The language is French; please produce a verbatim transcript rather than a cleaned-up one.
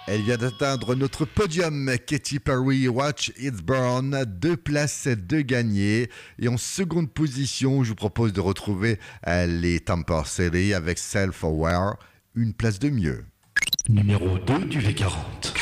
Elle vient d'atteindre notre podium, Katy Perry, Watch It Burn, deux places de gagnées. Et en seconde position, je vous propose de retrouver euh, les Temper City avec Self Aware, une place de mieux. Numéro deux du V quarante.